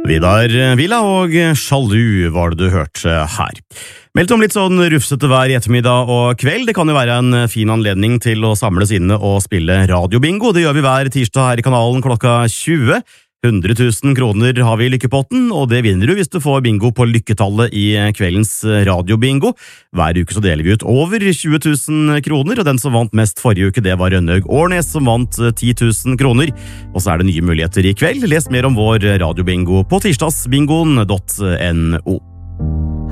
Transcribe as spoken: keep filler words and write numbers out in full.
Vidar Villa og Sjalu var det du hørte her. Meldt om litt sånn rufsete vær i ettermiddag og kveld. Det kan jo være en fin anledning til å samles inne og spille radiobingo. Det gjør vi hver tirsdag her i kanalen klokka tjue. hundre tusen kroner har vi i lykkepotten, og det vinner du hvis du får bingo på lykketallet i kveldens radiobingo. Hver uke så deler vi ut over tjue tusen kroner, og den som vant mest forrige uke, det var Rønnaug Årnes, som vant ti tusen kroner. Og så er det nye muligheter i kveld. Les mer om vår radiobingo på tirsdagsbingoen punktum no.